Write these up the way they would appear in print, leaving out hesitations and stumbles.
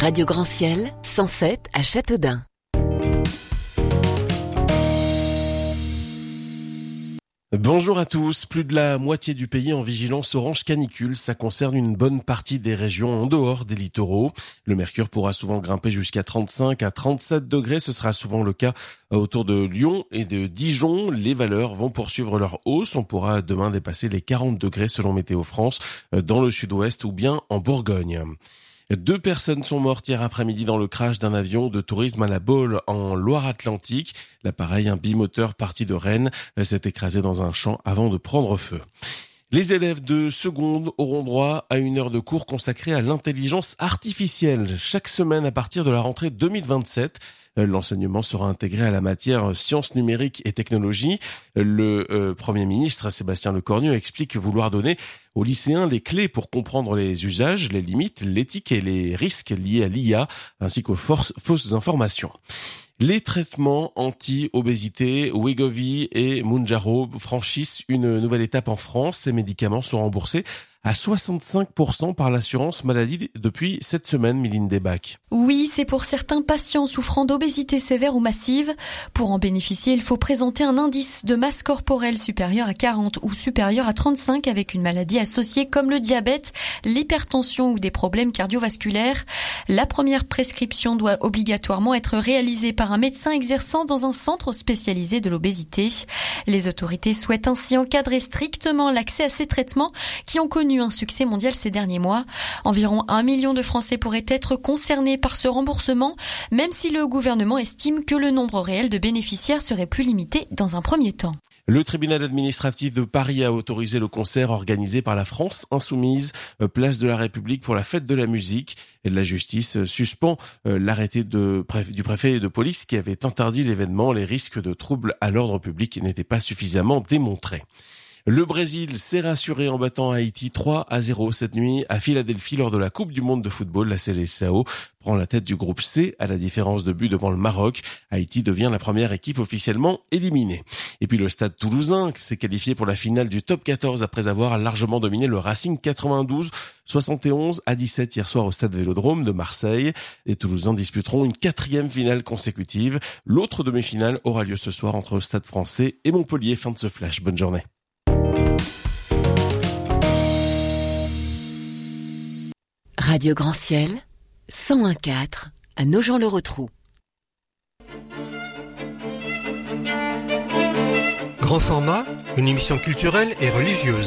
Radio Grand Ciel, 107 à Châteaudun. Bonjour à tous. Plus de la moitié du pays en vigilance orange canicule. Ça concerne une bonne partie des régions en dehors des littoraux. Le mercure pourra souvent grimper jusqu'à 35 à 37 degrés. Ce sera souvent le cas autour de Lyon et de Dijon. Les valeurs vont poursuivre leur hausse. On pourra demain dépasser les 40 degrés selon Météo France dans le sud-ouest ou bien en Bourgogne. 2 personnes sont mortes hier après-midi dans le crash d'un avion de tourisme à La Baule en Loire-Atlantique. L'appareil, un bimoteur parti de Rennes, s'est écrasé dans un champ avant de prendre feu. Les élèves de seconde auront droit à une heure de cours consacrée à l'intelligence artificielle chaque semaine à partir de la rentrée 2027. L'enseignement sera intégré à la matière sciences numériques et technologies. Le Premier ministre Sébastien Lecornu explique vouloir donner aux lycéens les clés pour comprendre les usages, les limites, l'éthique et les risques liés à l'IA ainsi qu'aux fausses informations. Les traitements anti-obésité, Wegovy et Mounjaro franchissent une nouvelle étape en France. Ces médicaments sont remboursés à 65% par l'assurance maladie depuis cette semaine, Méline Desbacs. Oui, c'est pour certains patients souffrant d'obésité sévère ou massive. Pour en bénéficier, il faut présenter un indice de masse corporelle supérieur à 40 ou supérieur à 35 avec une maladie associée comme le diabète, l'hypertension ou des problèmes cardiovasculaires. La première prescription doit obligatoirement être réalisée par un médecin exerçant dans un centre spécialisé de l'obésité. Les autorités souhaitent ainsi encadrer strictement l'accès à ces traitements qui ont connu un succès mondial ces derniers mois. Environ 1 million de Français pourraient être concernés par ce remboursement, même si le gouvernement estime que le nombre réel de bénéficiaires serait plus limité dans un premier temps. Le tribunal administratif de Paris a autorisé le concert organisé par la France Insoumise, place de la République pour la fête de la musique. Et la justice suspend l'arrêté du préfet de police qui avait interdit l'événement. Les risques de troubles à l'ordre public n'étaient pas suffisamment démontrés. Le Brésil s'est rassuré en battant Haïti 3-0 cette nuit à Philadelphie lors de la Coupe du monde de football. La Seleção prend la tête du groupe C à la différence de but devant le Maroc. Haïti devient la première équipe officiellement éliminée. Et puis le Stade Toulousain s'est qualifié pour la finale du top 14 après avoir largement dominé le Racing 92-71-17 hier soir au Stade Vélodrome de Marseille. Les Toulousains disputeront une 4e finale consécutive. L'autre demi-finale aura lieu ce soir entre le Stade Français et Montpellier. Fin de ce flash. Bonne journée. Radio Grand Ciel, 101.4 à Nogent-le-Rotrou. Grand format, une émission culturelle et religieuse.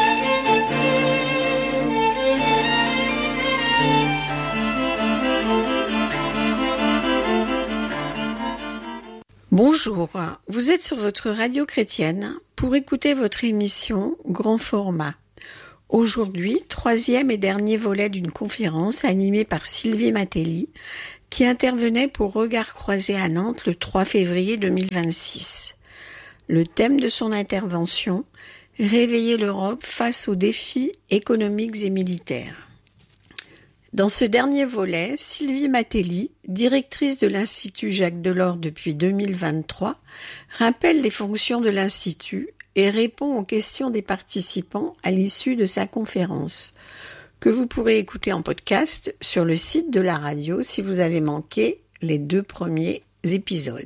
Bonjour, vous êtes sur votre radio chrétienne pour écouter votre émission Grand format. Aujourd'hui, 3e et dernier volet d'une conférence animée par Sylvie Matelli, qui intervenait pour Regard croisé à Nantes le 3 février 2026. Le thème de son intervention, réveiller l'Europe face aux défis économiques et militaires. Dans ce dernier volet, Sylvie Matelli, directrice de l'Institut Jacques Delors depuis 2023, rappelle les fonctions de l'Institut et répond aux questions des participants à l'issue de sa conférence, que vous pourrez écouter en podcast sur le site de la radio si vous avez manqué les 2 premiers épisodes.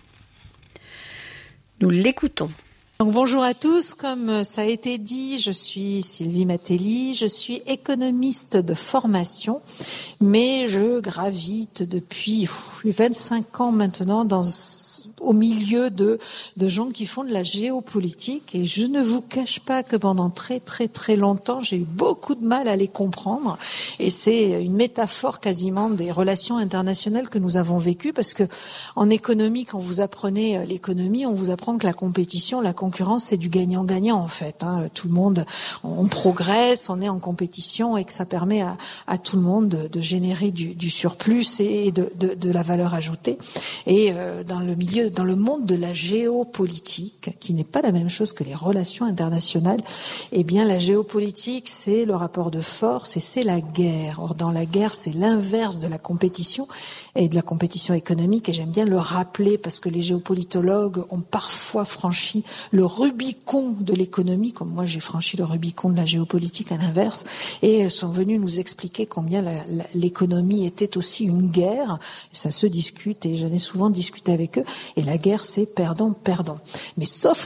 Nous l'écoutons. Donc, bonjour à tous, comme ça a été dit, je suis Sylvie Matelli, je suis économiste de formation, mais je gravite depuis 25 ans maintenant au milieu de gens qui font de la géopolitique, et je ne vous cache pas que pendant très très très longtemps j'ai eu beaucoup de mal à les comprendre, et c'est une métaphore quasiment des relations internationales que nous avons vécues, parce que en économie, quand vous apprenez l'économie, on vous apprend que la compétition, la concurrence, c'est du gagnant-gagnant en fait. Tout le monde, on progresse, on est en compétition, et que ça permet à tout le monde de générer du surplus et de la valeur ajoutée. Et dans le milieu dans le monde de la géopolitique, qui n'est pas la même chose que les relations internationales, eh bien la géopolitique, c'est le rapport de force et c'est la guerre. Or, dans la guerre, c'est l'inverse de la compétition et de la compétition économique, et j'aime bien le rappeler parce que les géopolitologues ont parfois franchi le Rubicon de l'économie, comme moi j'ai franchi le Rubicon de la géopolitique à l'inverse, et sont venus nous expliquer combien l'économie était aussi une guerre. Ça se discute, et j'en ai souvent discuté avec eux, et la guerre c'est perdant. Mais sauf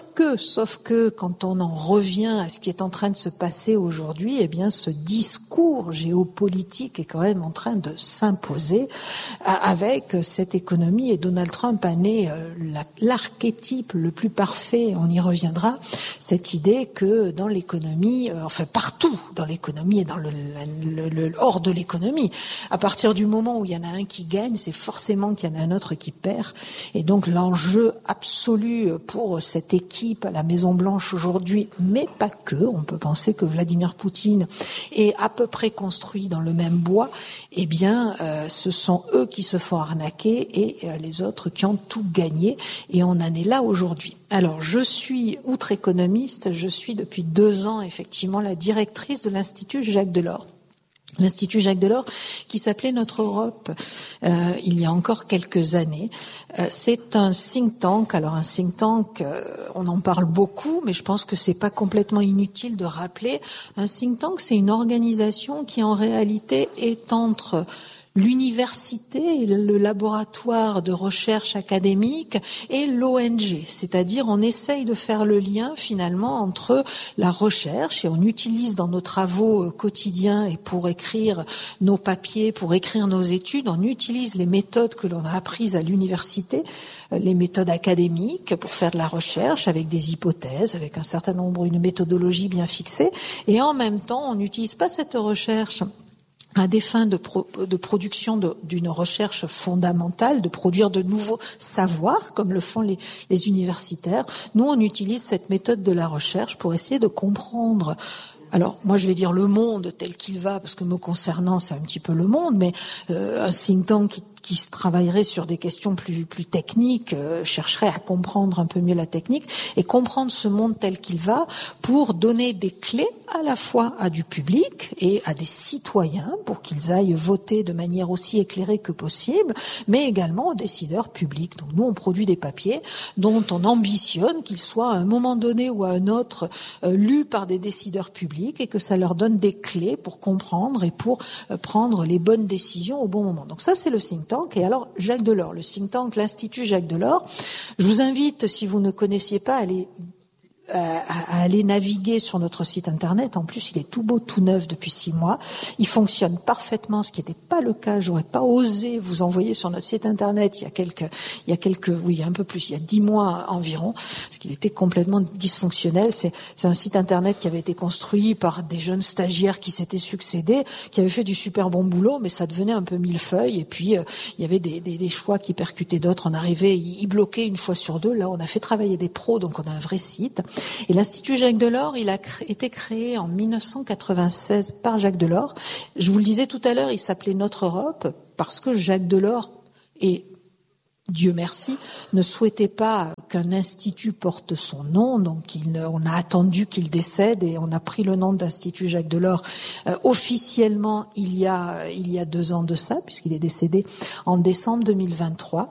que quand on en revient à ce qui est en train de se passer aujourd'hui, eh bien ce discours géopolitique est quand même en train de s'imposer avec cette économie, et Donald Trump a né l'archétype le plus parfait, on y reviendra, cette idée que dans l'économie, enfin partout dans l'économie et dans le hors de l'économie, à partir du moment où il y en a un qui gagne, c'est forcément qu'il y en a un autre qui perd. Et donc l'enjeu absolu pour cette équipe à la Maison-Blanche aujourd'hui, mais pas que, on peut penser que Vladimir Poutine est à peu près construit dans le même bois, eh bien ce sont eux qui se font arnaquer et les autres qui ont tout gagné, et on en est là aujourd'hui. Alors, je suis, outre économiste, je suis depuis 2 ans effectivement la directrice de l'Institut Jacques Delors. L'Institut Jacques Delors, qui s'appelait Notre Europe il y a encore quelques années. C'est un think tank. Alors un think tank, on en parle beaucoup, mais je pense que c'est pas complètement inutile de rappeler. Un think tank, c'est une organisation qui en réalité est entre l'université, le laboratoire de recherche académique et l'ONG, c'est-à-dire on essaye de faire le lien finalement entre la recherche, et on utilise dans nos travaux quotidiens et pour écrire nos papiers, pour écrire nos études, on utilise les méthodes que l'on a apprises à l'université, les méthodes académiques pour faire de la recherche avec des hypothèses, avec un certain nombre, une méthodologie bien fixée, et en même temps on n'utilise pas cette recherche à des fins de production d'une recherche fondamentale, de produire de nouveaux savoirs, comme le font les universitaires. Nous, on utilise cette méthode de la recherche pour essayer de comprendre. Alors, moi, je vais dire le monde tel qu'il va, parce que me concernant, c'est un petit peu le monde, mais un think tank qui travaillerait sur des questions plus techniques, chercherait à comprendre un peu mieux la technique et comprendre ce monde tel qu'il va pour donner des clés à la fois à du public et à des citoyens pour qu'ils aillent voter de manière aussi éclairée que possible, mais également aux décideurs publics. Donc nous, on produit des papiers dont on ambitionne qu'ils soient à un moment donné ou à un autre lus par des décideurs publics et que ça leur donne des clés pour comprendre et pour prendre les bonnes décisions au bon moment. Donc ça, c'est le think tank. Et alors, Jacques Delors, le think tank, l'Institut Jacques Delors, je vous invite, si vous ne connaissiez pas, à aller naviguer sur notre site internet. En plus, il est tout beau, tout neuf depuis 6 mois. Il fonctionne parfaitement, ce qui n'était pas le cas. J'aurais pas osé vous envoyer sur notre site internet il y a un peu plus, il y a 10 mois environ, parce qu'il était complètement dysfonctionnel. C'est un site internet qui avait été construit par des jeunes stagiaires qui s'étaient succédés, qui avaient fait du super bon boulot, mais ça devenait un peu millefeuille. Et puis, il y avait des choix qui percutaient d'autres. On arrivait, il bloquait une fois sur 2. Là, on a fait travailler des pros, donc on a un vrai site. Et l'Institut Jacques Delors, il a été créé en 1996 par Jacques Delors. Je vous le disais tout à l'heure, il s'appelait Notre Europe parce que Jacques Delors, et Dieu merci, ne souhaitait pas qu'un institut porte son nom, donc on a attendu qu'il décède et on a pris le nom d'Institut Jacques Delors officiellement il y a 2 ans de ça, puisqu'il est décédé en décembre 2023.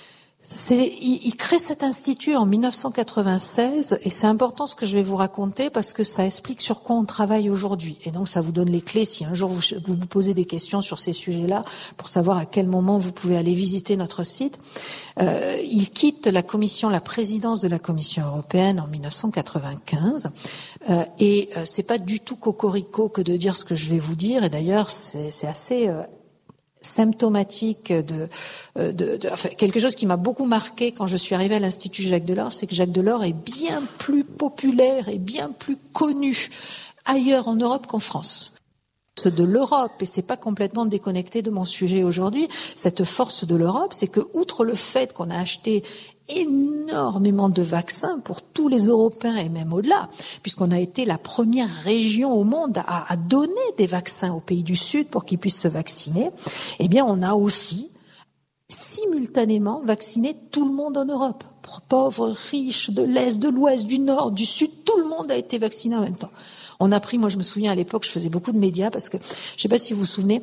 Il crée cet institut en 1996 et c'est important ce que je vais vous raconter parce que ça explique sur quoi on travaille aujourd'hui. Et donc ça vous donne les clés si un jour vous vous posez des questions sur ces sujets-là pour savoir à quel moment vous pouvez aller visiter notre site. Il quitte la présidence de la Commission européenne en 1995 et c'est pas du tout cocorico que de dire ce que je vais vous dire. Et d'ailleurs c'est assez symptomatique enfin, quelque chose qui m'a beaucoup marqué quand je suis arrivée à l'Institut Jacques Delors, c'est que Jacques Delors est bien plus populaire et bien plus connu ailleurs en Europe qu'en France. De l'Europe, et c'est pas complètement déconnecté de mon sujet aujourd'hui, cette force de l'Europe, c'est que outre le fait qu'on a acheté énormément de vaccins pour tous les Européens et même au-delà, puisqu'on a été la première région au monde à donner des vaccins aux pays du Sud pour qu'ils puissent se vacciner, eh bien on a aussi simultanément vacciner tout le monde en Europe. Pauvres, riches, de l'Est, de l'Ouest, du Nord, du Sud, tout le monde a été vacciné en même temps. On a pris, moi je me souviens à l'époque, je faisais beaucoup de médias parce que, je ne sais pas si vous vous souvenez,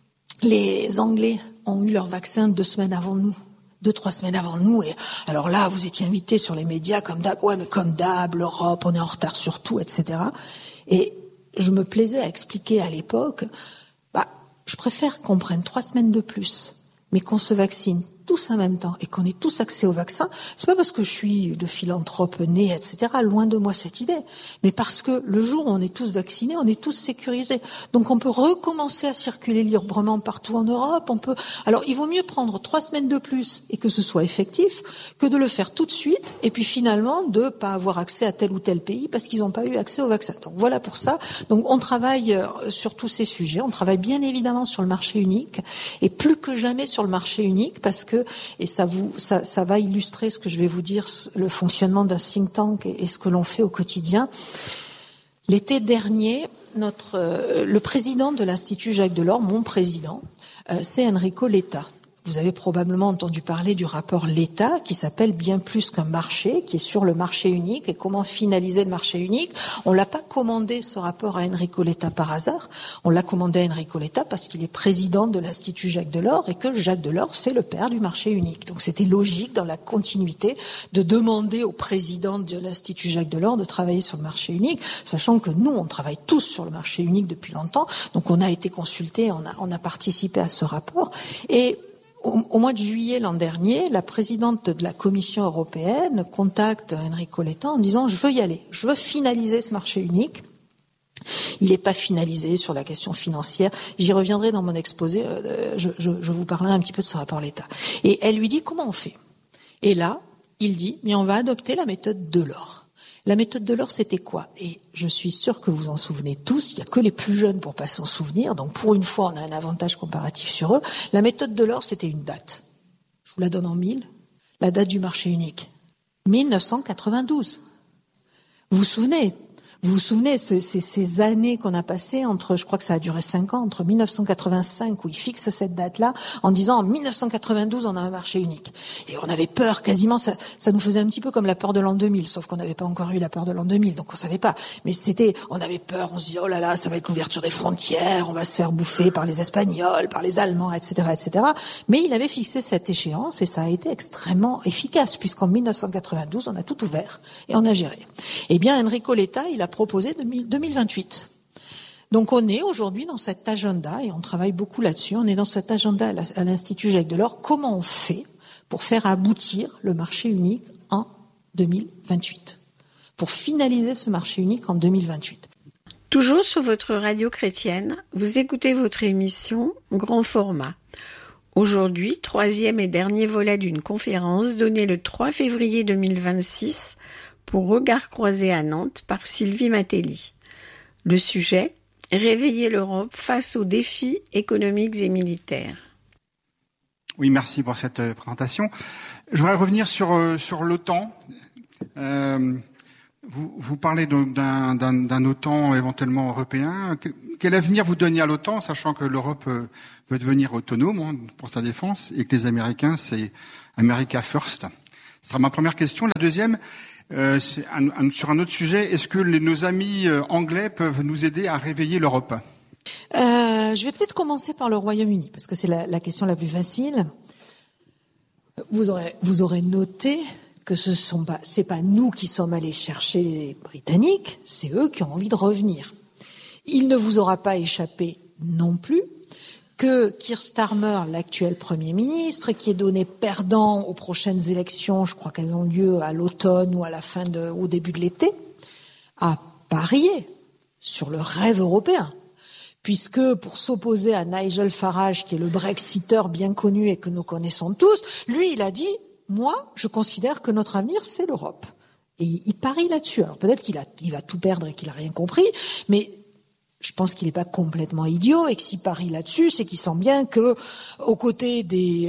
les Anglais ont eu leur vaccin 2 semaines avant nous. 2-3 semaines avant nous, et alors là, vous étiez invités sur les médias comme d'hab, ouais, mais comme d'hab, l'Europe, on est en retard sur tout, etc. Et je me plaisais à expliquer à l'époque, je préfère qu'on prenne 3 semaines de plus, mais qu'on se vaccine tous en même temps et qu'on ait tous accès au vaccin. C'est pas parce que je suis de philanthrope né, etc. Loin de moi cette idée, mais parce que le jour où on est tous vaccinés, on est tous sécurisés. Donc on peut recommencer à circuler librement partout en Europe. Alors il vaut mieux prendre 3 semaines de plus et que ce soit effectif que de le faire tout de suite et puis finalement de pas avoir accès à tel ou tel pays parce qu'ils n'ont pas eu accès au vaccin. Donc voilà pour ça. Donc on travaille sur tous ces sujets. On travaille bien évidemment sur le marché unique et plus que jamais sur le marché unique parce que et ça va illustrer ce que je vais vous dire, le fonctionnement d'un think tank et ce que l'on fait au quotidien. L'été dernier, le président de l'Institut Jacques Delors, mon président, c'est Enrico Letta. Vous avez probablement entendu parler du rapport Letta qui s'appelle Bien plus qu'un marché, qui est sur le marché unique et comment finaliser le marché unique. On l'a pas commandé ce rapport à Enrico Letta par hasard. On l'a commandé à Enrico Letta parce qu'il est président de l'Institut Jacques Delors et que Jacques Delors, c'est le père du marché unique. Donc c'était logique dans la continuité de demander au président de l'Institut Jacques Delors de travailler sur le marché unique, sachant que nous, on travaille tous sur le marché unique depuis longtemps. Donc on a été consultés, on a participé à ce rapport. Et au mois de juillet l'an dernier, la présidente de la Commission européenne contacte Enrico Letta en disant « Je veux y aller, je veux finaliser ce marché unique ». Il n'est pas finalisé sur la question financière. J'y reviendrai dans mon exposé, je vous parlerai un petit peu de ce rapport Letta. Et elle lui dit « Comment on fait ?» Et là, il dit « Mais on va adopter la méthode Delors ». La méthode Delors, c'était quoi? Et je suis sûre que vous en souvenez tous, il n'y a que les plus jeunes pour pas s'en souvenir, donc pour une fois, on a un avantage comparatif sur eux. La méthode Delors, c'était une date. Je vous la donne en 1000. La date du marché unique. 1992. Vous vous souvenez ces années qu'on a passées entre, je crois que ça a duré 5 ans, entre 1985 où il fixe cette date-là, en disant en 1992 on a un marché unique. Et on avait peur quasiment, ça nous faisait un petit peu comme la peur de l'an 2000, sauf qu'on n'avait pas encore eu la peur de l'an 2000, donc on savait pas. Mais on avait peur, on se disait oh là là, ça va être l'ouverture des frontières, on va se faire bouffer par les Espagnols, par les Allemands, etc., etc. Mais il avait fixé cette échéance et ça a été extrêmement efficace puisqu'en 1992 on a tout ouvert et on a géré. Eh bien Enrico Letta, il a proposé 2028. Donc on est aujourd'hui dans cet agenda, et on travaille beaucoup là-dessus, on est dans cet agenda à l'Institut Jacques Delors, comment on fait pour faire aboutir le marché unique en 2028, pour finaliser ce marché unique en 2028. Toujours sur votre radio chrétienne, vous écoutez votre émission Grand Format. Aujourd'hui, 3e et dernier volet d'une conférence donnée le 3 février 2026 pour Regard croisé à Nantes par Sylvie Matelli. Le sujet, réveiller l'Europe face aux défis économiques et militaires. Oui, merci pour cette présentation. Je voudrais revenir sur l'OTAN. Vous parlez d'un OTAN éventuellement européen. Quel avenir vous donnez à l'OTAN, sachant que l'Europe veut devenir autonome pour sa défense et que les Américains, c'est America First. Ce sera ma première question. La deuxième, c'est sur un autre sujet. Est-ce que nos amis anglais peuvent nous aider à réveiller l'Europe? Je vais peut-être commencer par le Royaume-Uni, parce que c'est la question la plus facile. Vous aurez noté que c'est pas nous qui sommes allés chercher les Britanniques, c'est eux qui ont envie de revenir. Il ne vous aura pas échappé non plus que Keir Starmer, l'actuel Premier ministre, qui est donné perdant aux prochaines élections, je crois qu'elles ont lieu à l'automne ou à la fin au début de l'été, a parié sur le rêve européen. Puisque pour s'opposer à Nigel Farage, qui est le Brexiteur bien connu et que nous connaissons tous, lui, il a dit « Moi, je considère que notre avenir, c'est l'Europe ». Et il parie là-dessus. Alors peut-être qu'il va tout perdre et qu'il a rien compris, mais je pense qu'il n'est pas complètement idiot et que s'il parie là-dessus, c'est qu'il sent bien que, aux côtés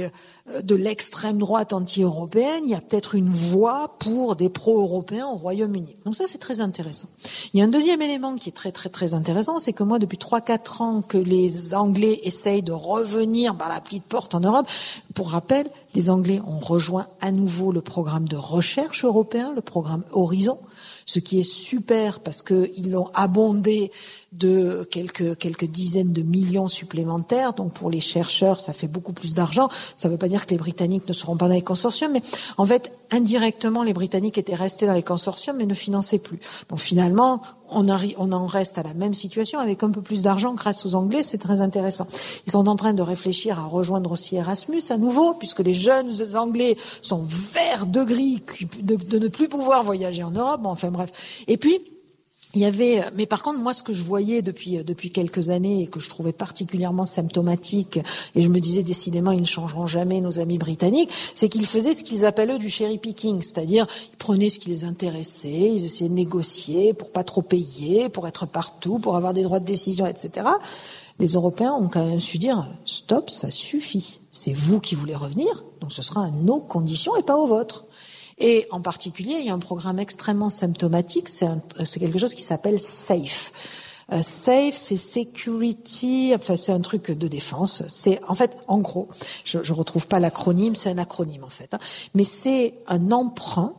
de l'extrême droite anti-européenne, il y a peut-être une voie pour des pro-européens au Royaume-Uni. Donc ça, c'est très intéressant. Il y a un deuxième élément qui est très très très intéressant, c'est que moi, depuis 3-4 ans que les Anglais essayent de revenir par la petite porte en Europe, pour rappel, les Anglais ont rejoint à nouveau le programme de recherche européen, le programme Horizon, ce qui est super parce qu'ils l'ont abondé de quelques dizaines de millions supplémentaires. Donc pour les chercheurs, ça fait beaucoup plus d'argent. Ça ne veut pas dire que les Britanniques ne seront pas dans les consortiums, mais en fait, indirectement, les Britanniques étaient restés dans les consortiums mais ne finançaient plus. Donc finalement, on en reste à la même situation avec un peu plus d'argent grâce aux Anglais. C'est très intéressant. Ils sont en train de réfléchir à rejoindre aussi Erasmus à nouveau, puisque les jeunes Anglais sont verts de gris de ne plus pouvoir voyager en Europe. Bon, enfin bref. Et puis, il y avait, mais par contre, moi, ce que je voyais depuis quelques années et que je trouvais particulièrement symptomatique, et je me disais décidément, ils ne changeront jamais, nos amis britanniques, c'est qu'ils faisaient ce qu'ils appellent eux du cherry picking, c'est-à-dire, ils prenaient ce qui les intéressait, ils essayaient de négocier pour pas trop payer, pour être partout, pour avoir des droits de décision, etc. Les Européens ont quand même su dire, stop, ça suffit. C'est vous qui voulez revenir, donc ce sera à nos conditions et pas aux vôtres. Et en particulier, il y a un programme extrêmement symptomatique, c'est quelque chose qui s'appelle SAFE. SAFE, c'est Security, enfin c'est un truc de défense. C'est en fait, en gros, je retrouve pas l'acronyme, c'est un acronyme en fait, hein, mais c'est un emprunt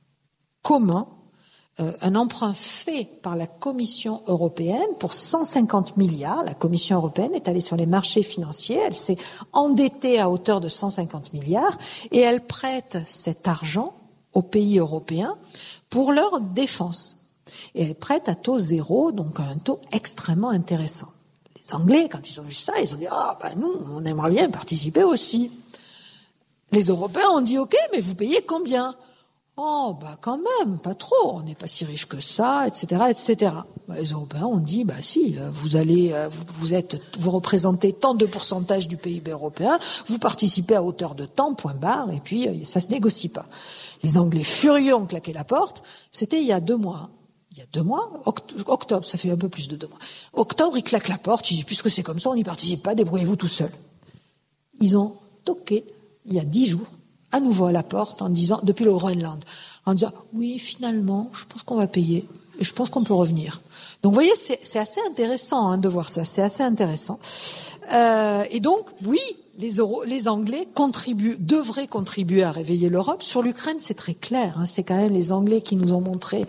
commun, un emprunt fait par la Commission européenne pour 150 milliards. La Commission européenne est allée sur les marchés financiers, elle s'est endettée à hauteur de 150 milliards et elle prête cet argent aux pays européens pour leur défense. Et elle prête à taux zéro, donc à un taux extrêmement intéressant. Les Anglais, quand ils ont vu ça, ils ont dit « Ah, nous, on aimerait bien participer aussi ». Les Européens ont dit « Ok, mais vous payez combien ?» « Oh, quand même, pas trop, on n'est pas si riche que ça, etc., etc. » Les Européens ont dit « Si, vous représentez tant de pourcentage du PIB européen, vous participez à hauteur de tant, point barre, et puis ça se négocie pas. » Les Anglais furieux ont claqué la porte. C'était il y a 2 mois. Il y a 2 mois, octobre, ça fait un peu plus de 2 mois. Octobre, ils claquent la porte, ils disent, puisque c'est comme ça, on n'y participe pas, débrouillez-vous tout seul. Ils ont toqué, il y a 10 jours, à nouveau à la porte, en disant, depuis le Groenland, en disant, oui, finalement, je pense qu'on va payer, et je pense qu'on peut revenir. Donc, vous voyez, c'est assez intéressant, de voir ça, c'est assez intéressant. Et donc, oui, les Anglais devraient contribuer à réveiller l'Europe. Sur l'Ukraine, c'est très clair. C'est quand même les Anglais qui nous ont montré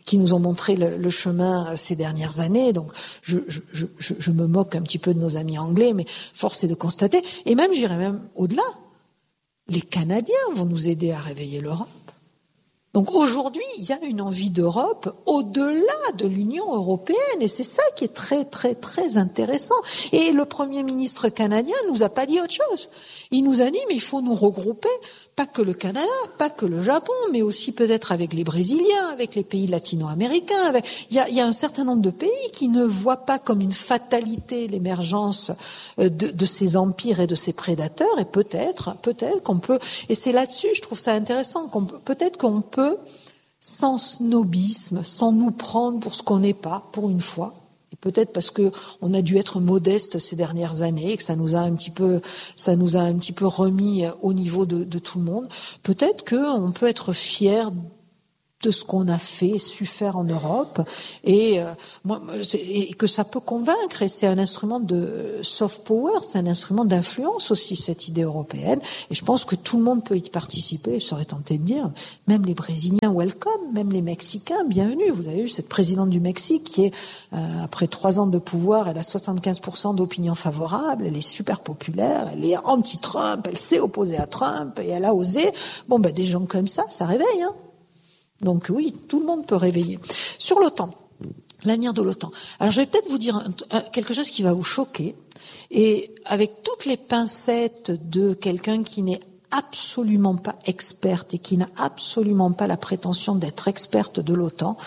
le chemin ces dernières années. Donc, je me moque un petit peu de nos amis anglais, mais force est de constater. Et même, j'irais même au-delà. Les Canadiens vont nous aider à réveiller l'Europe. Donc aujourd'hui, il y a une envie d'Europe au-delà de l'Union européenne, et c'est ça qui est très très très intéressant. Et le Premier ministre canadien nous a pas dit autre chose. Il nous a dit mais il faut nous regrouper, pas que le Canada, pas que le Japon, mais aussi peut-être avec les Brésiliens, avec les pays latino-américains. Il y a un certain nombre de pays qui ne voient pas comme une fatalité l'émergence de ces empires et de ces prédateurs, et peut-être qu'on peut, et c'est là-dessus, je trouve ça intéressant, peut-être qu'on peut, sans snobisme, sans nous prendre pour ce qu'on n'est pas, pour une fois, et peut-être parce que on a dû être modeste ces dernières années et que ça nous a un petit peu remis au niveau de tout le monde, peut-être qu'on peut être fier de ce qu'on a fait, su faire en Europe, et que ça peut convaincre, et c'est un instrument de soft power, c'est un instrument d'influence aussi, cette idée européenne, et je pense que tout le monde peut y participer. Je serais tentée de dire, même les Brésiliens, welcome, même les Mexicains, bienvenue. Vous avez vu cette présidente du Mexique qui est, après 3 ans de pouvoir, elle a 75% d'opinion favorable, elle est super populaire, elle est anti-Trump, elle s'est opposée à Trump, et elle a osé. Des gens comme ça réveille, Donc oui, tout le monde peut réveiller. Sur l'OTAN, l'avenir de l'OTAN. Alors je vais peut-être vous dire quelque chose qui va vous choquer, et avec toutes les pincettes de quelqu'un qui n'est absolument pas experte et qui n'a absolument pas la prétention d'être experte de l'OTAN,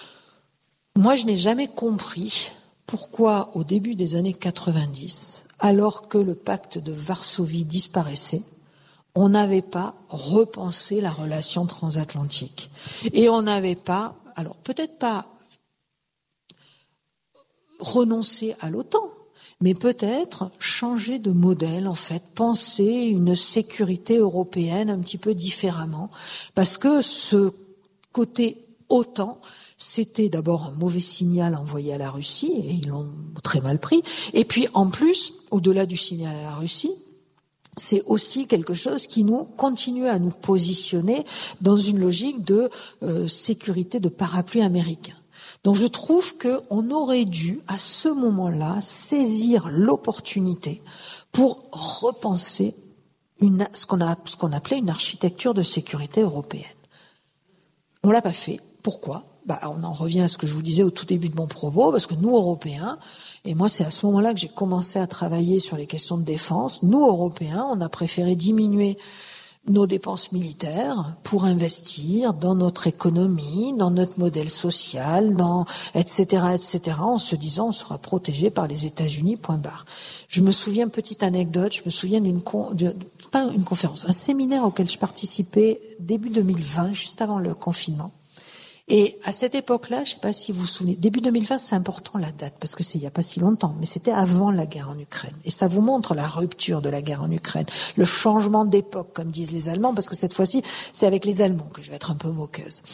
moi je n'ai jamais compris pourquoi au début des années 90, alors que le pacte de Varsovie disparaissait, on n'avait pas repensé la relation transatlantique. Et on n'avait pas, alors peut-être pas renoncer à l'OTAN, mais peut-être changer de modèle, en fait, penser une sécurité européenne un petit peu différemment, parce que ce côté OTAN, c'était d'abord un mauvais signal envoyé à la Russie, et ils l'ont très mal pris, et puis en plus, au-delà du signal à la Russie, c'est aussi quelque chose qui nous continue à nous positionner dans une logique de sécurité de parapluie américain. Donc je trouve qu'on aurait dû, à ce moment-là, saisir l'opportunité pour repenser ce qu'on appelait une architecture de sécurité européenne. On l'a pas fait. Pourquoi ? On en revient à ce que je vous disais au tout début de mon propos, parce que nous, Européens, et moi c'est à ce moment-là que j'ai commencé à travailler sur les questions de défense, nous, Européens, on a préféré diminuer nos dépenses militaires pour investir dans notre économie, dans notre modèle social, etc., en se disant on sera protégé par les États-Unis, point barre. Je me souviens, petite anecdote, pas une conférence, un séminaire auquel je participais début 2020, juste avant le confinement. Et à cette époque-là, je ne sais pas si vous vous souvenez, début 2020, c'est important la date, parce que c'est il n'y a pas si longtemps, mais c'était avant la guerre en Ukraine. Et ça vous montre la rupture de la guerre en Ukraine, le changement d'époque, comme disent les Allemands, parce que cette fois-ci, c'est avec les Allemands que je vais être un peu moqueuse.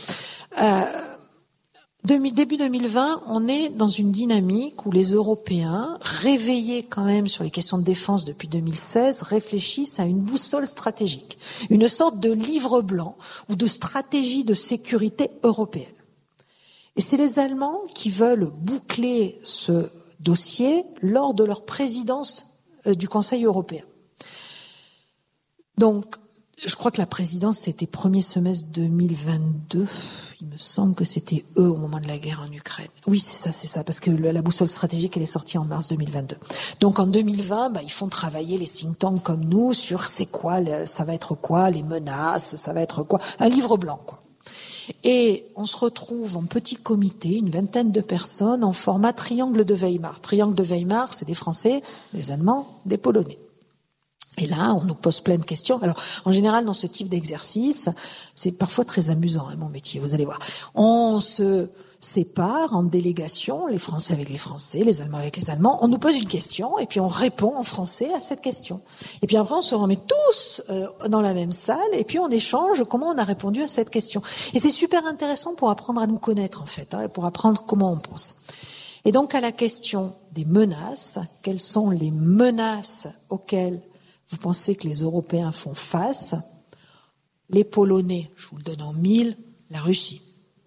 Début 2020, on est dans une dynamique où les Européens, réveillés quand même sur les questions de défense depuis 2016, réfléchissent à une boussole stratégique, une sorte de livre blanc ou de stratégie de sécurité européenne. Et c'est les Allemands qui veulent boucler ce dossier lors de leur présidence du Conseil européen. Donc, je crois que la présidence, c'était premier semestre 2022. Il me semble que c'était eux au moment de la guerre en Ukraine. Oui, c'est ça, parce que la boussole stratégique, elle est sortie en mars 2022. Donc en 2020, ils font travailler les think tanks comme nous sur c'est quoi, ça va être quoi, les menaces, ça va être quoi, un livre blanc, quoi. Et on se retrouve en petit comité, une vingtaine de personnes, en format triangle de Weimar. Triangle de Weimar, c'est des Français, des Allemands, des Polonais. Et là, on nous pose plein de questions. Alors, en général, dans ce type d'exercice, c'est parfois très amusant, mon métier, vous allez voir. On se sépare en délégation, les Français avec les Français, les Allemands avec les Allemands. On nous pose une question et puis on répond en français à cette question. Et puis après, on se remet tous dans la même salle et puis on échange comment on a répondu à cette question. Et c'est super intéressant pour apprendre à nous connaître, en fait, et pour apprendre comment on pense. Et donc, à la question des menaces, quelles sont les menaces auxquelles vous pensez que les Européens font face? Les Polonais, je vous le donne en 1000, la Russie.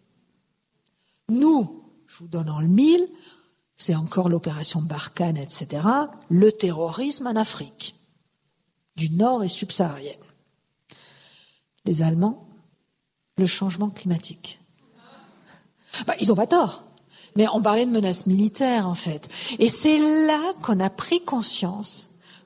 Nous, je vous donne en 1000, c'est encore l'opération Barkhane, etc., le terrorisme en Afrique, du Nord et subsaharienne. Les Allemands, le changement climatique. Ils n'ont pas tort, mais on parlait de menaces militaires, en fait. Et c'est là qu'on a pris conscience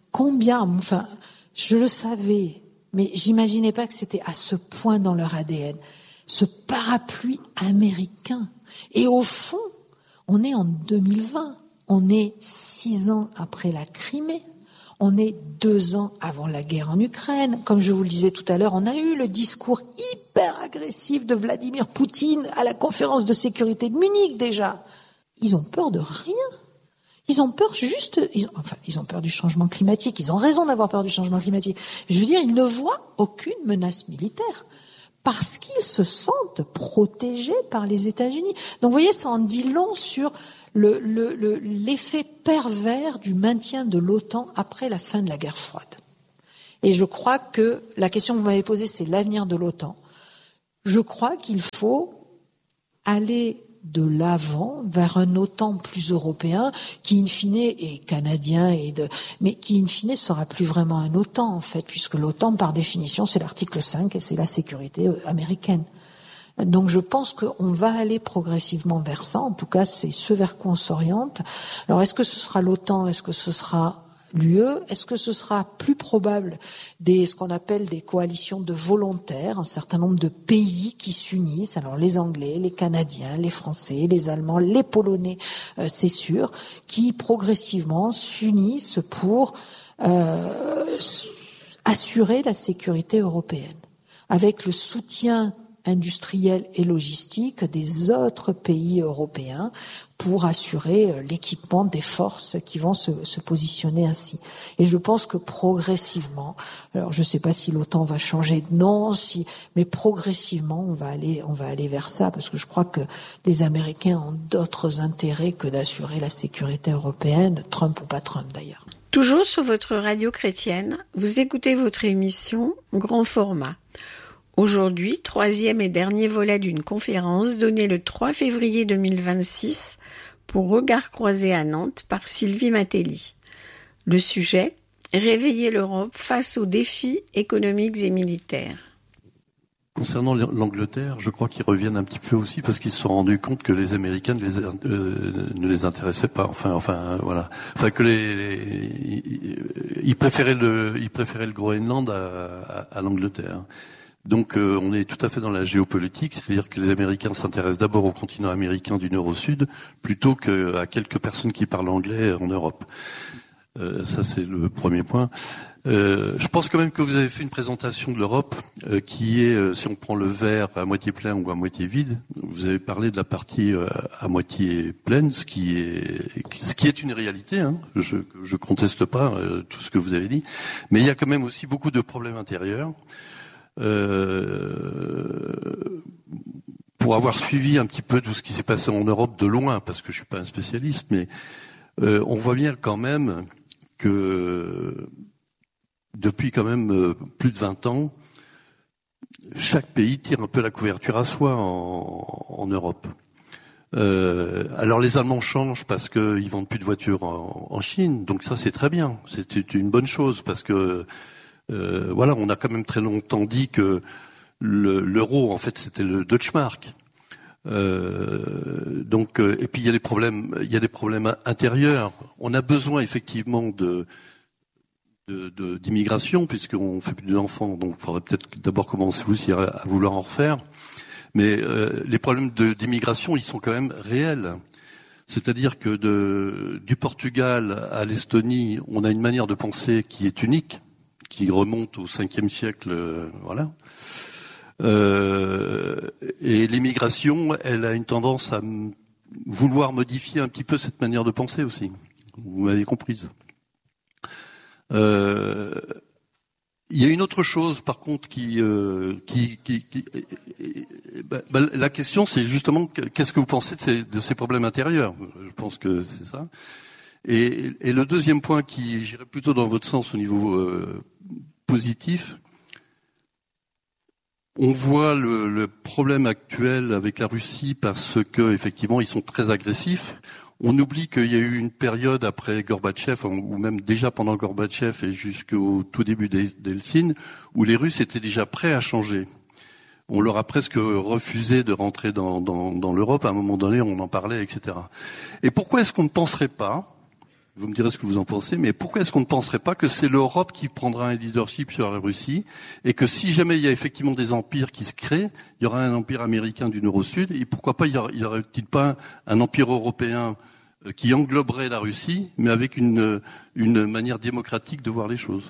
je le savais, mais j'imaginais pas que c'était à ce point dans leur ADN, ce parapluie américain. Et au fond, on est en 2020, on est 6 ans après la Crimée, on est 2 ans avant la guerre en Ukraine. Comme je vous le disais tout à l'heure, on a eu le discours hyper agressif de Vladimir Poutine à la conférence de sécurité de Munich déjà. Ils ont peur de rien. Ils ont peur ils ont peur du changement climatique. Ils ont raison d'avoir peur du changement climatique. Je veux dire, ils ne voient aucune menace militaire parce qu'ils se sentent protégés par les États-Unis. Donc, vous voyez, ça en dit long sur l'effet pervers du maintien de l'OTAN après la fin de la guerre froide. Et je crois que la question que vous m'avez posée, c'est l'avenir de l'OTAN. Je crois qu'il faut aller de l'avant vers un OTAN plus européen qui in fine est canadien mais qui in fine sera plus vraiment un OTAN en fait, puisque l'OTAN par définition c'est l'article 5 et c'est la sécurité américaine. Donc je pense qu'on va aller progressivement vers ça, en tout cas c'est ce vers quoi on s'oriente. Alors est-ce que ce sera l'OTAN, est-ce que ce sera l'UE, est-ce que ce sera plus probable ce qu'on appelle des coalitions de volontaires, un certain nombre de pays qui s'unissent, alors les Anglais, les Canadiens, les Français, les Allemands, les Polonais, c'est sûr, qui progressivement s'unissent pour assurer la sécurité européenne, avec le soutien industrielle et logistique des autres pays européens pour assurer l'équipement des forces qui vont se positionner ainsi. Et je pense que progressivement, alors je ne sais pas si l'OTAN va changer de nom, mais progressivement on va aller vers ça, parce que je crois que les Américains ont d'autres intérêts que d'assurer la sécurité européenne, Trump ou pas Trump d'ailleurs. Toujours sur votre radio chrétienne, vous écoutez votre émission Grand Format. Aujourd'hui, 3e et dernier volet d'une conférence donnée le 3 février 2026 pour Regard croisé à Nantes par Sylvie Matelli. Le sujet, réveiller l'Europe face aux défis économiques et militaires. Concernant l'Angleterre, je crois qu'ils reviennent un petit peu aussi parce qu'ils se sont rendus compte que les Américains ne les intéressaient pas. Voilà. Enfin que ils préféraient le Groenland à l'Angleterre. Donc on est tout à fait dans la géopolitique, c'est-à-dire que les Américains s'intéressent d'abord au continent américain du nord au sud, plutôt qu'à quelques personnes qui parlent anglais en Europe. Ça c'est le premier point. Je pense quand même que vous avez fait une présentation de l'Europe qui est, si on prend le verre à moitié plein ou à moitié vide, vous avez parlé de la partie à moitié pleine, ce qui est une réalité. Hein. Je conteste pas tout ce que vous avez dit, mais il y a quand même aussi beaucoup de problèmes intérieurs. Pour avoir suivi un petit peu tout ce qui s'est passé en Europe de loin, parce que je suis pas un spécialiste, mais on voit bien quand même que depuis quand même plus de 20 ans, chaque pays tire un peu la couverture à soi en Europe. Alors les Allemands changent parce qu'ils vendent plus de voitures en Chine, donc ça c'est très bien, c'est une bonne chose parce que voilà, on a quand même très longtemps dit que l'euro, en fait, c'était le Deutschmark. Donc, et puis il y a des problèmes intérieurs. On a besoin effectivement d'immigration puisqu'on fait plus d'enfants, donc il faudrait peut-être d'abord commencer aussi à vouloir en refaire. Mais les problèmes d'immigration, ils sont quand même réels. C'est-à-dire que du Portugal à l'Estonie, on a une manière de penser qui est unique, qui remonte au 5e siècle, voilà. Et l'immigration, elle a une tendance à vouloir modifier un petit peu cette manière de penser aussi. Vous m'avez comprise. Il y a une autre chose, par contre, la question, c'est justement qu'est-ce que vous pensez de ces problèmes intérieurs. Je pense que c'est ça. Et le deuxième point qui j'irais plutôt dans votre sens au niveau positif, on voit le problème actuel avec la Russie parce que effectivement ils sont très agressifs. On oublie qu'il y a eu une période après Gorbatchev, ou même déjà pendant Gorbatchev et jusqu'au tout début d'Eltsine, où les Russes étaient déjà prêts à changer. On leur a presque refusé de rentrer dans l'Europe. À un moment donné, on en parlait, etc. Et pourquoi est-ce qu'on ne penserait pas, vous me direz ce que vous en pensez, mais pourquoi est-ce qu'on ne penserait pas que c'est l'Europe qui prendra un leadership sur la Russie et que si jamais il y a effectivement des empires qui se créent, il y aura un empire américain du nord au sud et pourquoi pas il y aurait-il pas un empire européen qui engloberait la Russie, mais avec une manière démocratique de voir les choses.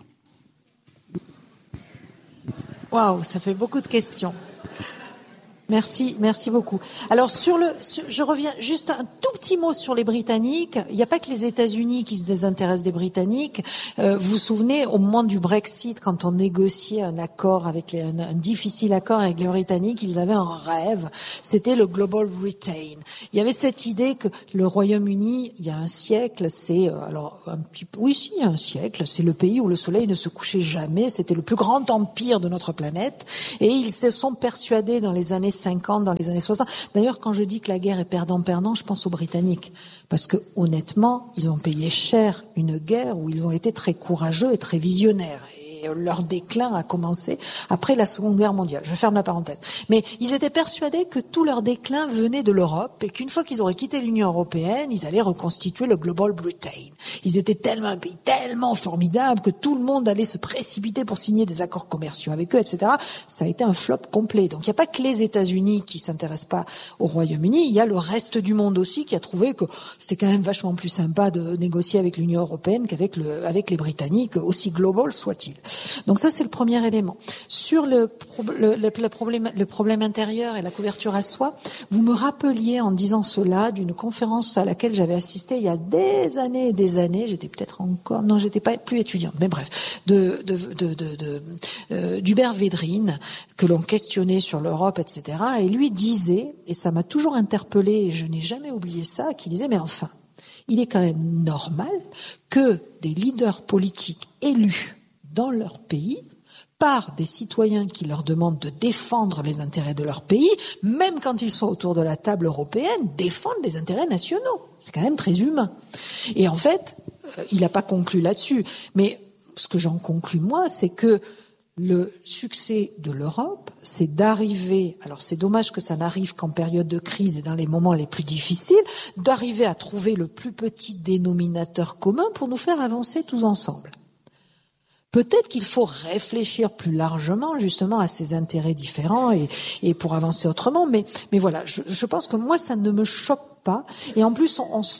Waouh, ça fait beaucoup de questions. Merci beaucoup. Alors je reviens juste un tout petit mot sur les Britanniques. Il n'y a pas que les États-Unis qui se désintéressent des Britanniques. Vous vous souvenez, au moment du Brexit, quand on négociait un accord un difficile accord avec les Britanniques, ils avaient un rêve. C'était le Global Britain. Il y avait cette idée que le Royaume-Uni, il y a un siècle, c'est un siècle, c'est le pays où le soleil ne se couchait jamais. C'était le plus grand empire de notre planète, et ils se sont persuadés dans les années 50, dans les années 60. D'ailleurs, quand je dis que la guerre est perdant-perdant, je pense aux Britanniques. Parce que, honnêtement, ils ont payé cher une guerre où ils ont été très courageux et très visionnaires. Et leur déclin a commencé après la Seconde Guerre mondiale. Je ferme la parenthèse. Mais ils étaient persuadés que tout leur déclin venait de l'Europe et qu'une fois qu'ils auraient quitté l'Union européenne, ils allaient reconstituer le Global Britain. Ils étaient un pays tellement formidable que tout le monde allait se précipiter pour signer des accords commerciaux avec eux, etc. Ça a été un flop complet. Donc il n'y a pas que les États-Unis qui s'intéressent pas au Royaume-Uni, il y a le reste du monde aussi qui a trouvé que c'était quand même vachement plus sympa de négocier avec l'Union européenne qu'avec les Britanniques, aussi global soit-il. Donc ça, c'est le premier élément. Sur le problème intérieur et la couverture à soie, vous me rappeliez en disant cela d'une conférence à laquelle j'avais assisté il y a des années et des années. J'étais peut-être encore, non, j'étais pas plus étudiante, mais bref, d'Hubert Védrine, que l'on questionnait sur l'Europe, etc. Et lui disait, et ça m'a toujours interpellée, et je n'ai jamais oublié ça, qu'il disait, mais enfin, il est quand même normal que des leaders politiques élus dans leur pays, par des citoyens qui leur demandent de défendre les intérêts de leur pays, même quand ils sont autour de la table européenne, défendent les intérêts nationaux. C'est quand même très humain. Et en fait, il n'a pas conclu là-dessus. Mais ce que j'en conclus, moi, c'est que le succès de l'Europe, c'est d'arriver, alors c'est dommage que ça n'arrive qu'en période de crise et dans les moments les plus difficiles, d'arriver à trouver le plus petit dénominateur commun pour nous faire avancer tous ensemble. Peut-être qu'il faut réfléchir plus largement justement à ces intérêts différents et pour avancer autrement, mais voilà, je pense que moi ça ne me choque pas. Et en plus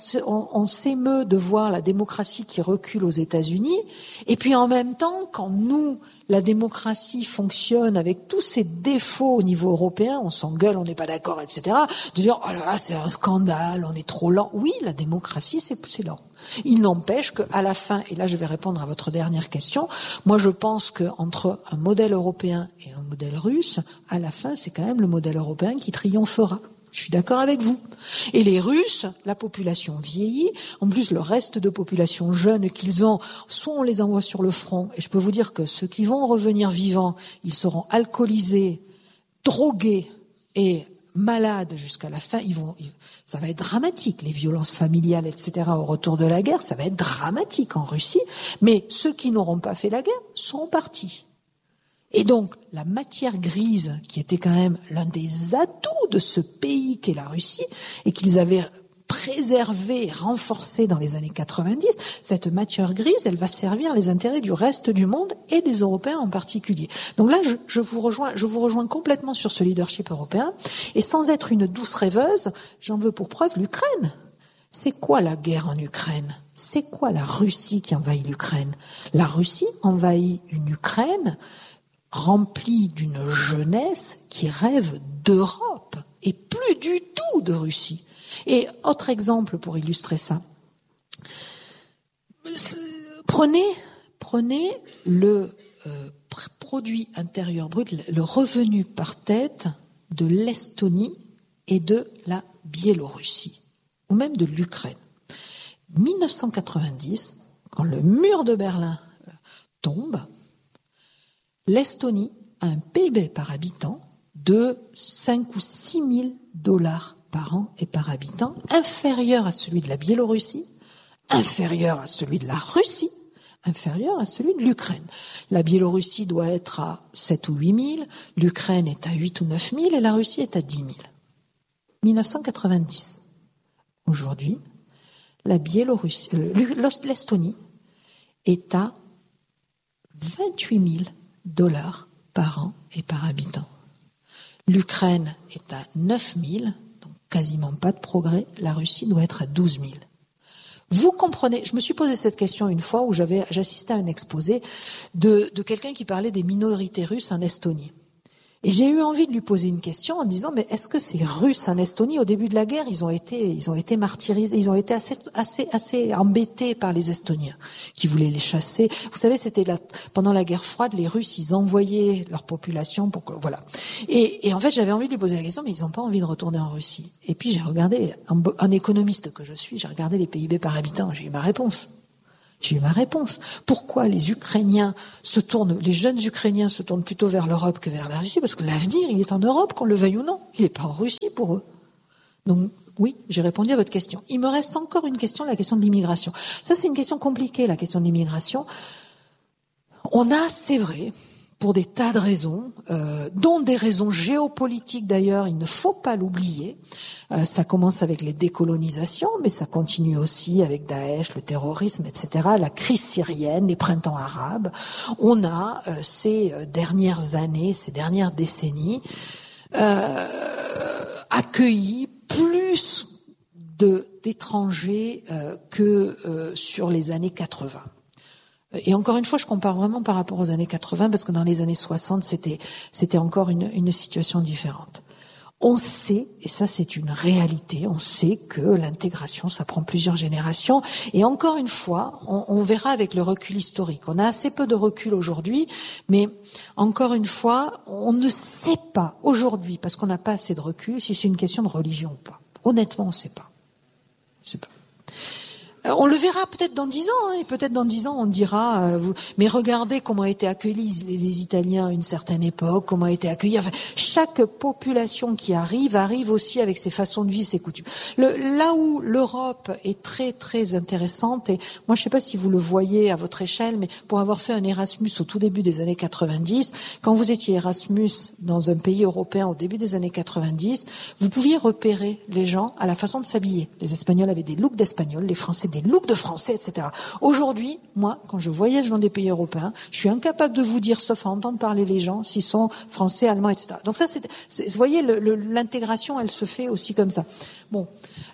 on s'émeut de voir la démocratie qui recule aux États-Unis, et puis en même temps quand nous la démocratie fonctionne avec tous ses défauts au niveau européen, on s'engueule, on n'est pas d'accord, etc. De dire oh là là c'est un scandale, on est trop lent. Oui, la démocratie c'est lent. Il n'empêche qu'à la fin, et là je vais répondre à votre dernière question, moi je pense qu'entre un modèle européen et un modèle russe, à la fin c'est quand même le modèle européen qui triomphera. Je suis d'accord avec vous. Et les Russes, la population vieillit, en plus le reste de population jeune qu'ils ont, soit on les envoie sur le front, et je peux vous dire que ceux qui vont revenir vivants, ils seront alcoolisés, drogués et malades jusqu'à la fin, ça va être dramatique, les violences familiales, etc. au retour de la guerre, ça va être dramatique en Russie, mais ceux qui n'auront pas fait la guerre seront partis. Et donc, la matière grise, qui était quand même l'un des atouts de ce pays qu'est la Russie, et qu'ils avaient préservé, renforcé dans les années 90, cette matière grise, elle va servir les intérêts du reste du monde et des Européens en particulier. Donc là, je vous rejoins complètement sur ce leadership européen, et sans être une douce rêveuse, j'en veux pour preuve l'Ukraine. C'est quoi la guerre en Ukraine? C'est quoi la Russie qui envahit l'Ukraine? La Russie envahit une Ukraine rempli d'une jeunesse qui rêve d'Europe et plus du tout de Russie. Et autre exemple pour illustrer ça. Prenez le produit intérieur brut, le revenu par tête de l'Estonie et de la Biélorussie, ou même de l'Ukraine. 1990, quand le mur de Berlin tombe, l'Estonie a un PIB par habitant de 5 ou 6 000 $ par an et par habitant, inférieur à celui de la Biélorussie, inférieur à celui de la Russie, inférieur à celui de l'Ukraine. La Biélorussie doit être à 7 ou 8 000, l'Ukraine est à 8 ou 9 000 et la Russie est à 10 000. 1990. Aujourd'hui, l'Estonie est à 28 000 $ par an et par habitant. L'Ukraine est à 9 000, donc quasiment pas de progrès. La Russie doit être à 12 000. Vous comprenez, je me suis posé cette question une fois où j'assistais à un exposé de quelqu'un qui parlait des minorités russes en Estonie. Et j'ai eu envie de lui poser une question en disant, mais est-ce que ces Russes en Estonie, au début de la guerre, ils ont été martyrisés, ils ont été assez embêtés par les Estoniens, qui voulaient les chasser. Vous savez, pendant la guerre froide, les Russes, ils envoyaient leur population voilà. Et en fait, j'avais envie de lui poser la question, mais ils n'ont pas envie de retourner en Russie. Et puis, j'ai regardé, un économiste que je suis, j'ai regardé les PIB par habitant, j'ai eu ma réponse. Pourquoi les jeunes Ukrainiens se tournent plutôt vers l'Europe que vers la Russie? Parce que l'avenir, il est en Europe, qu'on le veuille ou non. Il n'est pas en Russie pour eux. Donc, oui, j'ai répondu à votre question. Il me reste encore une question, la question de l'immigration. Ça, c'est une question compliquée, la question de l'immigration. On a, c'est vrai, pour des tas de raisons, dont des raisons géopolitiques d'ailleurs, il ne faut pas l'oublier. Ça commence avec les décolonisations, mais ça continue aussi avec Daesh, le terrorisme, etc., la crise syrienne, les printemps arabes. On a, ces dernières années, ces dernières décennies, accueilli plus d'étrangers que sur les années 80. Et encore une fois, je compare vraiment par rapport aux années 80, parce que dans les années 60, c'était encore une situation différente. On sait, et ça c'est une réalité, on sait que l'intégration, ça prend plusieurs générations. Et encore une fois, on verra avec le recul historique. On a assez peu de recul aujourd'hui, mais encore une fois, on ne sait pas aujourd'hui, parce qu'on n'a pas assez de recul, si c'est une question de religion ou pas. Honnêtement, on ne sait pas. On le verra peut-être dans 10 ans, et peut-être dans 10 ans on dira mais regardez comment a été accueillis les Italiens à une certaine époque, comment a été accueillis. Enfin, chaque population qui arrive aussi avec ses façons de vivre, ses coutumes. Là où l'Europe est très très intéressante, et moi je sais pas si vous le voyez à votre échelle, mais pour avoir fait un Erasmus au tout début des années 90, quand vous étiez Erasmus dans un pays européen au début des années 90, vous pouviez repérer les gens à la façon de s'habiller. Les Espagnols avaient des looks d'Espagnols, les Français des looks de Français, etc. Aujourd'hui, moi, quand je voyage dans des pays européens, je suis incapable de vous dire, sauf à entendre parler les gens, s'ils sont français, allemands, etc. Donc ça, vous voyez, l'intégration, elle se fait aussi comme ça. Bon,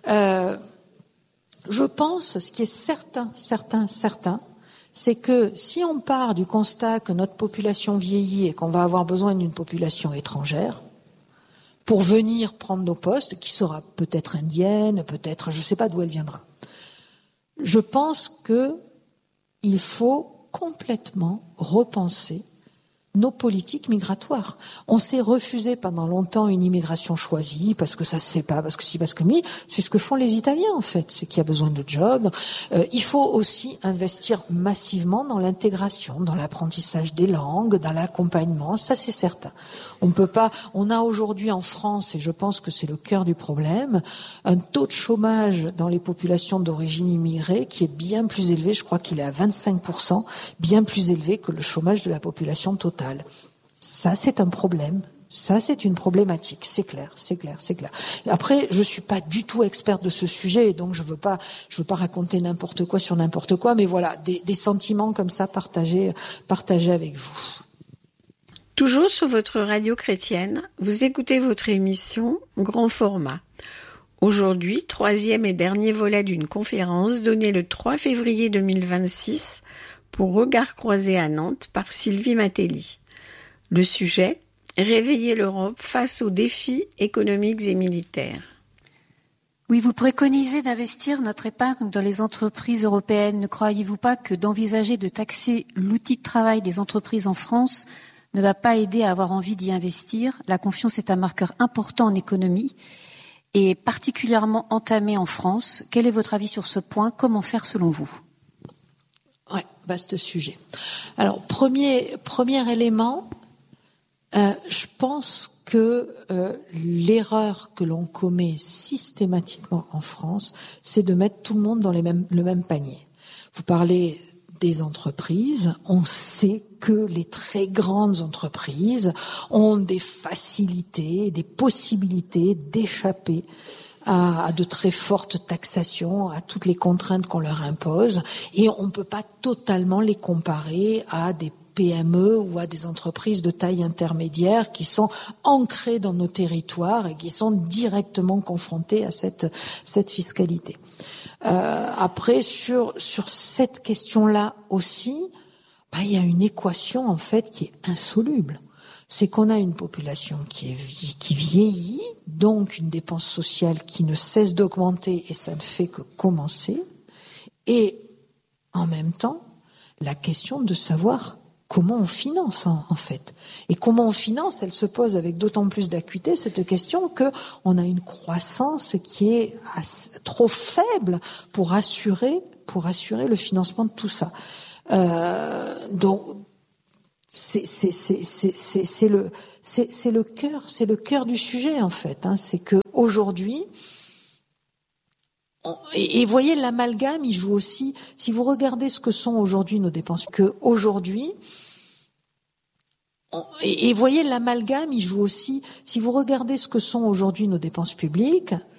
je pense, ce qui est certain, c'est que si on part du constat que notre population vieillit et qu'on va avoir besoin d'une population étrangère, pour venir prendre nos postes, qui sera peut-être indienne, peut-être, je ne sais pas d'où elle viendra. Je pense qu'il faut complètement repenser nos politiques migratoires. On s'est refusé pendant longtemps une immigration choisie parce que ça se fait pas, parce que c'est ce que font les Italiens en fait, c'est qu'il y a besoin de jobs. Il faut aussi investir massivement dans l'intégration, dans l'apprentissage des langues, dans l'accompagnement, ça c'est certain. On a aujourd'hui en France, et je pense que c'est le cœur du problème, un taux de chômage dans les populations d'origine immigrée qui est bien plus élevé, je crois qu'il est à 25%, bien plus élevé que le chômage de la population totale. Ça, c'est un problème. Ça, c'est une problématique. C'est clair. Après, je suis pas du tout experte de ce sujet, et donc je veux pas raconter n'importe quoi sur n'importe quoi, mais voilà, des sentiments comme ça partagés avec vous. Toujours sur votre radio chrétienne, vous écoutez votre émission Grand Format. Aujourd'hui, 3e et dernier volet d'une conférence donnée le 3 février 2026 pour Regard croisé à Nantes par Sylvie Matelli. Le sujet, réveiller l'Europe face aux défis économiques et militaires. Oui, vous préconisez d'investir notre épargne dans les entreprises européennes. Ne croyez-vous pas que d'envisager de taxer l'outil de travail des entreprises en France ne va pas aider à avoir envie d'y investir? La confiance est un marqueur important en économie et particulièrement entamé en France. Quel est votre avis sur ce point? Comment faire selon vous? Ouais, vaste sujet. Alors, premier élément, je pense que l'erreur que l'on commet systématiquement en France, c'est de mettre tout le monde dans le même panier. Vous parlez des entreprises, on sait que les très grandes entreprises ont des facilités, des possibilités d'échapper à de très fortes taxations, à toutes les contraintes qu'on leur impose, et on ne peut pas totalement les comparer à des PME ou à des entreprises de taille intermédiaire qui sont ancrées dans nos territoires et qui sont directement confrontées à cette fiscalité. Après, sur cette question-là aussi, il y a une équation en fait qui est insoluble. C'est qu'on a une population qui vieillit, donc une dépense sociale qui ne cesse d'augmenter et ça ne fait que commencer. Et en même temps, la question de savoir comment on finance en fait. Et comment on finance, elle se pose avec d'autant plus d'acuité cette question que on a une croissance qui est trop faible pour assurer le financement de tout ça. Donc c'est le cœur du sujet en fait. C'est que aujourd'hui, et voyez l'amalgame, il joue aussi. Si vous regardez ce que sont aujourd'hui nos dépenses, et voyez l'amalgame, il joue aussi. Si vous regardez ce que sont aujourd'hui nos dépenses publiques,